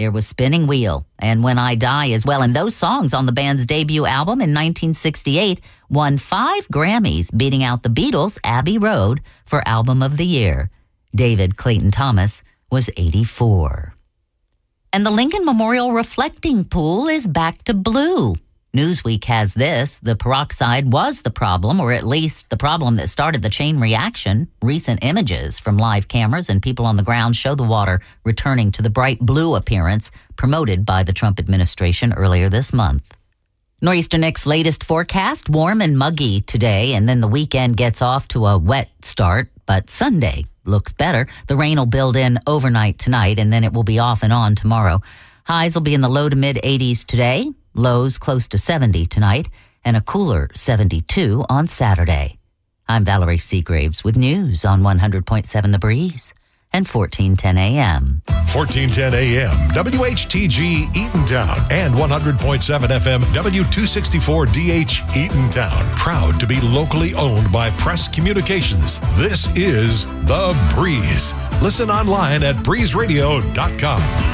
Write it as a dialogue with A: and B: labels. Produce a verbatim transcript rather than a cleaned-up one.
A: There was Spinning Wheel and When I Die as well. And those songs on the band's debut album in nineteen sixty-eight won five Grammys, beating out the Beatles' Abbey Road for Album of the Year. David Clayton Thomas was eighty-four. And the Lincoln Memorial Reflecting Pool is back to blue. Newsweek has this: the peroxide was the problem, or at least the problem that started the chain reaction. Recent images from live cameras and people on the ground show the water returning to the bright blue appearance promoted by the Trump administration earlier this month. Nor'easter Nick's latest forecast: warm and muggy today, and then the weekend gets off to a wet start, but Sunday looks better. The rain will build in overnight tonight, and then it will be off and on tomorrow. Highs will be in the low to mid eighties today. Lows close to seventy tonight, and a cooler seventy-two on Saturday. I'm Valerie Seagraves with news on one hundred point seven The Breeze and fourteen ten A M.
B: fourteen ten A M, W H T G Eatontown, and one hundred point seven F M, W two sixty-four D H Eatontown. Proud to be locally owned by Press Communications. This is The Breeze. Listen online at breeze radio dot com.